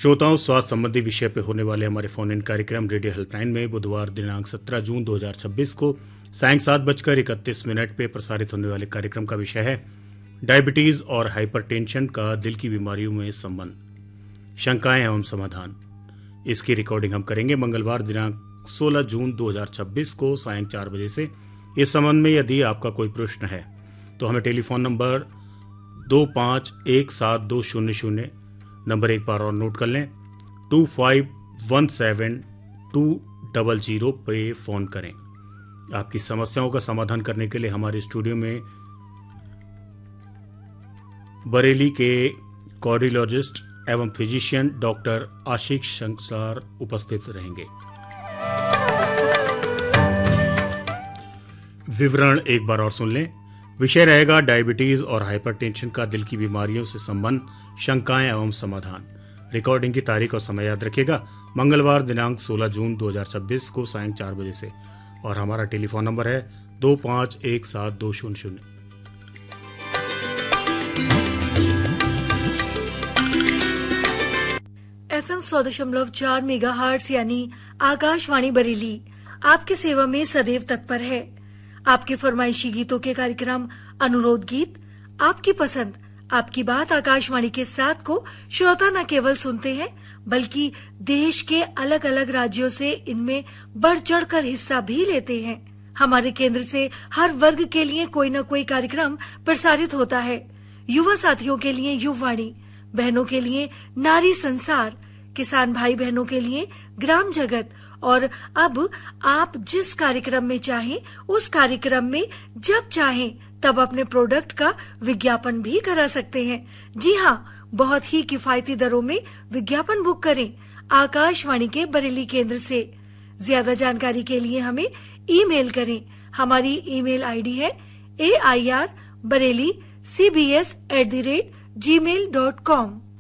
श्रोताओं, स्वास्थ्य संबंधी विषय पे होने वाले हमारे फोन इन कार्यक्रम रेडियो हेल्पलाइन में बुधवार दिनांक 17 जून 2026 को सायं 7:31 पे प्रसारित होने वाले कार्यक्रम का विषय है डायबिटीज और हाइपरटेंशन का दिल की बीमारियों में संबंध, शंकाएं एवं समाधान। इसकी रिकॉर्डिंग हम करेंगे मंगलवार दिनांक 16 जून 2026 को सायं 4 बजे से। इस संबंध में यदि आपका कोई प्रश्न है तो हमें टेलीफोन नंबर 25172000 नंबर एक बार और नोट कर लें 25172000 पे फोन करें। आपकी समस्याओं का समाधान करने के लिए हमारे स्टूडियो में बरेली के कार्डियोलॉजिस्ट एवं फिजिशियन डॉक्टर आशीष संसार उपस्थित रहेंगे। विवरण एक बार और सुन लें। विषय रहेगा डायबिटीज और हाइपरटेंशन का दिल की बीमारियों से संबंध, शंकाएं एवं समाधान। रिकॉर्डिंग की तारीख और समय याद रखिएगा, मंगलवार दिनांक 16 जून 2026 को सायं 4 बजे से। और हमारा टेलीफोन नंबर है 25172000। FM 100.4 मेगाहर्ट्ज यानी आकाशवाणी बरेली आपकी सेवा में सदैव तत्पर है। आपके फरमाइशी गीतों के कार्यक्रम अनुरोध गीत, आपकी पसंद, आपकी बात आकाशवाणी के साथ को श्रोता न केवल सुनते हैं बल्कि देश के अलग अलग राज्यों से इनमें बढ़ चढ़ कर हिस्सा भी लेते हैं। हमारे केंद्र से हर वर्ग के लिए कोई न कोई कार्यक्रम प्रसारित होता है। युवा साथियों के लिए युववाणी, बहनों के लिए नारी संसार, किसान भाई बहनों के लिए ग्राम जगत, और अब आप जिस कार्यक्रम में चाहें उस कार्यक्रम में जब चाहें तब अपने प्रोडक्ट का विज्ञापन भी करा सकते हैं। जी हाँ, बहुत ही किफायती दरों में विज्ञापन बुक करें आकाशवाणी के बरेली केंद्र से। ज्यादा जानकारी के लिए हमें ईमेल करें। हमारी ईमेल आईडी है airbareli@cbs@gmail.com।